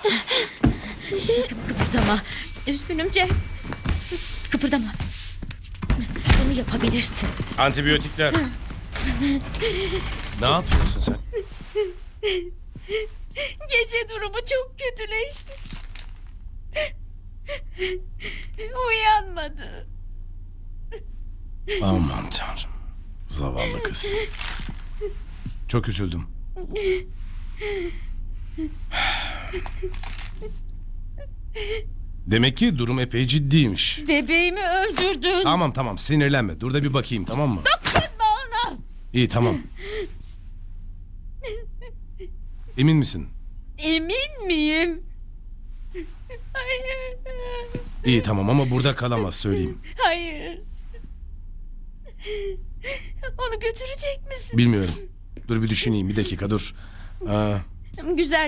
Sakın kıpırdama. Üzgünüm Cem. Kıpırdama. Bunu yapabilirsin. Antibiyotikler. Ne yapıyorsun sen? Gece durumu çok kötüleşti. Uyanmadı. Aman tanrım. Zavallı kız. Çok üzüldüm. Demek ki durum epey ciddiymiş. Bebeğimi öldürdün. Tamam sinirlenme. Dur da bir bakayım, tamam mı? Dokunma ona. İyi, tamam. Emin misin? Emin miyim? Hayır. İyi, tamam, ama burada kalamaz, söyleyeyim. Hayır. Onu götürecek misin? Bilmiyorum. Dur bir düşüneyim, bir dakika dur. Güzel